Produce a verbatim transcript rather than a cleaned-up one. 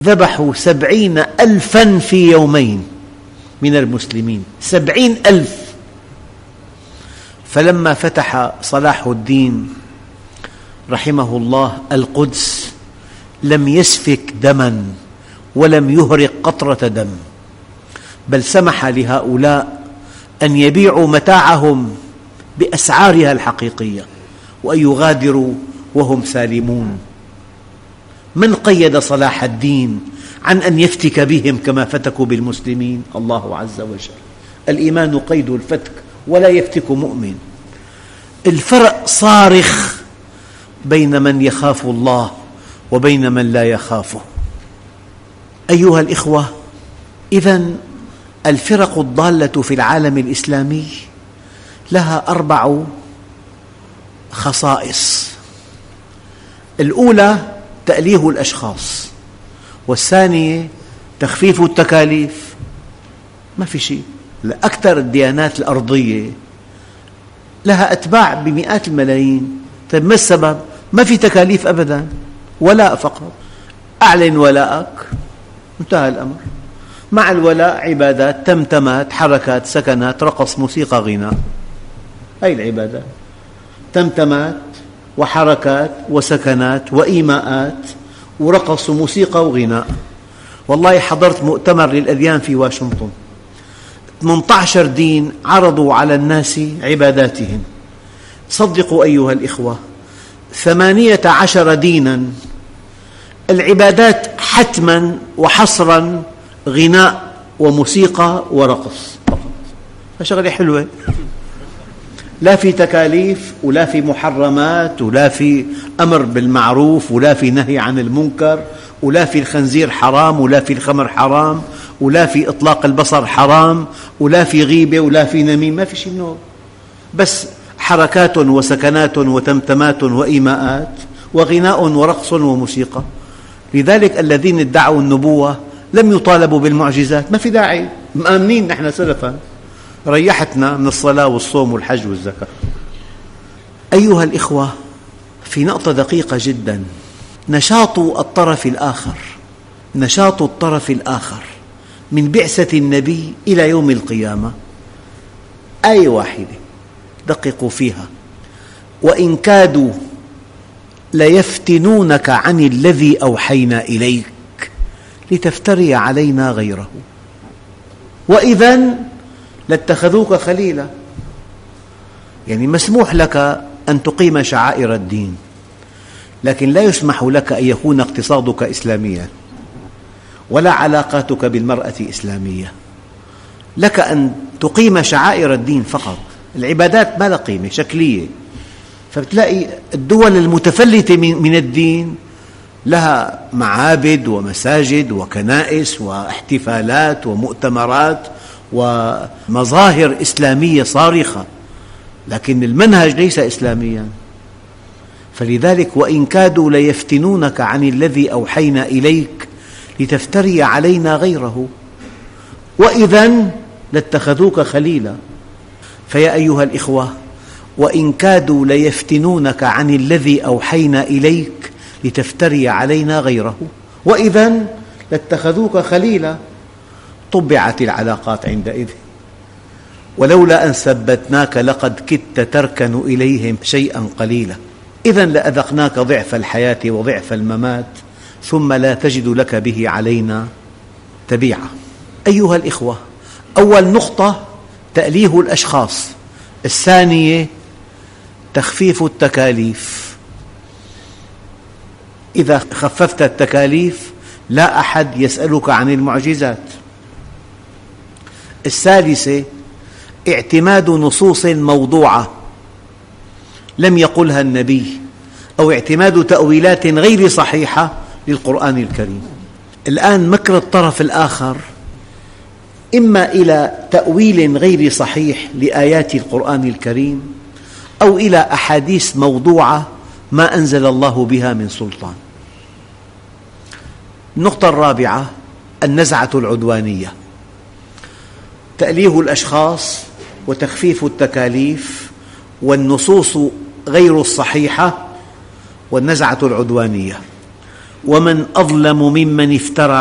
ذبحوا سبعين ألفا في يومين من المسلمين، سبعين ألف. فلما فتح صلاح الدين رحمه الله القدس لم يسفك دما ولم يهرق قطرة دم، بل سمح لهؤلاء أن يبيعوا متاعهم بأسعارها الحقيقية وأن يغادروا وهم سالمون. من قيد صلاح الدين عن أن يفتك بهم كما فتكوا بالمسلمين؟ الله عز وجل. الإيمان قيد الفتك ولا يفتك مؤمن. الفرق صارخ بين من يخاف الله وبين من لا يخافه. أيها الإخوة، إذن الفرق الضالة في العالم الإسلامي لها أربع خصائص. الأولى تأليه الأشخاص، والثانية تخفيف التكاليف. ما في شيء. أكثر الديانات الأرضية لها أتباع بمئات الملايين. طيب ما السبب؟ ما في تكاليف أبدا، ولاء فقط. أعلن ولاءك، انتهى الأمر. مع الولاء عبادات، تمتمات، حركات، سكنات، رقص، موسيقى، غناء. هذه العبادات، تمتمات وحركات وسكنات وإيماءات ورقص وموسيقى وغناء. والله حضرت مؤتمر للأديان في واشنطن، ثمانية عشر دين عرضوا على الناس عباداتهم. صدقوا أيها الإخوة، ثمانية عشر دينا العبادات حتما وحصرا غناء وموسيقى ورقص فقط. شغلة حلوة، لا في تكاليف ولا في محرمات ولا في أمر بالمعروف ولا في نهي عن المنكر ولا في الخنزير حرام ولا في الخمر حرام ولا في إطلاق البصر حرام ولا في غيبة ولا في نميمة. ما في شيء منه، بس حركات وسكنات وتمتمات وإيماءات وغناء ورقص وموسيقى. لذلك الذين ادعوا النبوة لم يطالبوا بالمعجزات. ما في داعي، مآمنين نحن سلفا، ريحتنا من الصلاة والصوم والحج والزكاة. أيها الإخوة، في نقطة دقيقة جدا، نشاط الطرف الآخر نشاط الطرف الآخر من بعثة النبي إلى يوم القيامة آية واحدة دققوا فيها: وإن كادوا ليفتنونك عن الذي أوحينا إليك لتفتري علينا غيره وإذن لاتخذوك خليلا. يعني مسموح لك أن تقيم شعائر الدين، لكن لا يسمح لك أن يكون اقتصادك إسلاميا ولا علاقاتك بالمرأة إسلامية. لك أن تقيم شعائر الدين فقط، العبادات ما لها قيمة، شكلية. فبتلاقي الدول المتفلتة من الدين لها معابد ومساجد وكنائس واحتفالات ومؤتمرات ومظاهر إسلامية صارخة، لكن المنهج ليس إسلاميا. فلذلك وإن كادوا ليفتنونك عن الذي أوحينا إليك لتفتري علينا غيره وإذن لاتخذوك خليلا. فيا أيها الإخوة، وإن كادوا ليفتنونك عن الذي أوحينا إليك لتفتري علينا غيره وإذن لاتخذوك خليلا. طبعت العلاقات عندئذ. ولولا أن ثبتناك لقد كدت تركن إليهم شيئا قليلا إذن لأذقناك ضعف الحياة وضعف الممات ثم لا تجد لك به علينا تبيعا. أيها الإخوة، أول نقطة تأليه الأشخاص، الثانية تخفيف التكاليف. إذا خففت التكاليف لا أحد يسألك عن المعجزات. الثالثة اعتماد نصوص موضوعة لم يقلها النبي، أو اعتماد تأويلات غير صحيحة للقرآن الكريم. الآن مكر الطرف الآخر إما إلى تأويل غير صحيح لآيات القرآن الكريم أو إلى أحاديث موضوعة ما أنزل الله بها من سلطان. النقطة الرابعة النزعة العدوانية، تأليه الأشخاص وتخفيف التكاليف والنصوص غير الصحيحة والنزعة العدوانية. ومن أظلم ممن افترى